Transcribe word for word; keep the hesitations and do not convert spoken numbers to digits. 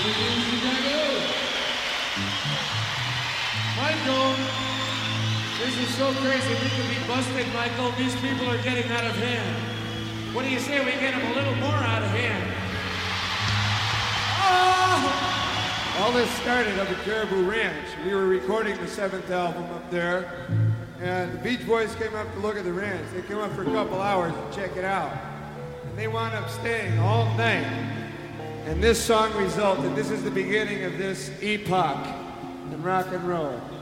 Michael, this is so crazy. We could be busted, Michael. These people are getting out of hand. What do you say we get them a little more out of hand? Oh! All this started up at Caribou Ranch. We were recording the seventh album up there, and the Beach Boys came up to look at the ranch. They came up for a couple hours to check it out. And they wound up staying all night. And this song resulted. This is the beginning of this epoch in rock and roll.